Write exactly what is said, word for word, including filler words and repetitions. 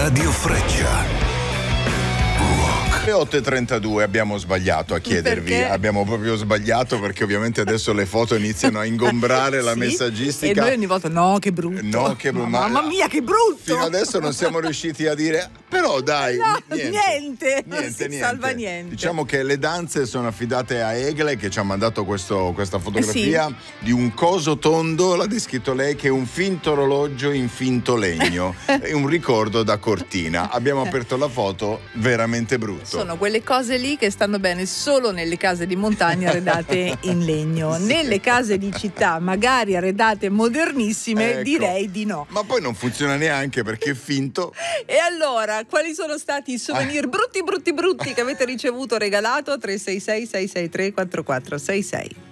Radio Freccia. Le otto e trentadue abbiamo sbagliato a chiedervi, Perché? abbiamo proprio sbagliato perché ovviamente adesso le foto iniziano a ingombrare la Sì, messaggistica. e noi ogni volta no che brutto, No, che brutto. Ma- mamma mia che brutto. Fino adesso non siamo riusciti a dire, però dai, No, niente, niente, non si salva niente. Diciamo che le danze sono affidate a Egle, che ci ha mandato questo, questa fotografia Eh di un coso tondo, l'ha descritto lei, che è un finto orologio in finto legno, è un ricordo da Cortina. Abbiamo aperto la foto, veramente brutto. Sono quelle cose lì che stanno bene solo nelle case di montagna arredate in legno. Nelle case di città, magari arredate modernissime, Ecco. direi di no. Ma poi non funziona neanche perché è finto. E allora, quali sono stati i souvenir brutti brutti brutti che avete ricevuto o regalato? tre sei sei sei sei tre quattro quattro sei sei.